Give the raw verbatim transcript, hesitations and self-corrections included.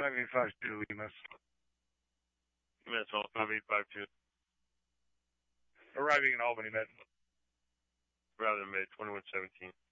five eight five two, Lemus. That's all, five eight five two. Arriving in Albany, Met. Rather than May, twenty-one seventeen.